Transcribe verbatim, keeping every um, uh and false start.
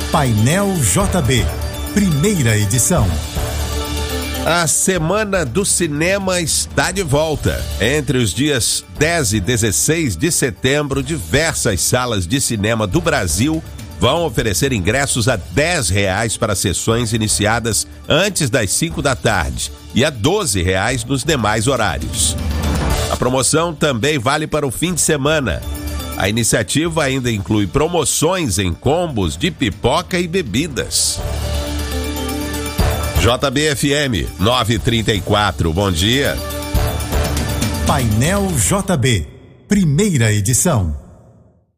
Painel J B, primeira edição. A Semana do Cinema está de volta. Entre os dias dez e dezesseis de setembro, diversas salas de cinema do Brasil vão oferecer ingressos a dez reais para sessões iniciadas antes das cinco da tarde e a doze reais nos demais horários. A promoção também vale para o fim de semana. A iniciativa ainda inclui promoções em combos de pipoca e bebidas. J B F M novecentos e trinta e quatro, bom dia. Painel J B, primeira edição.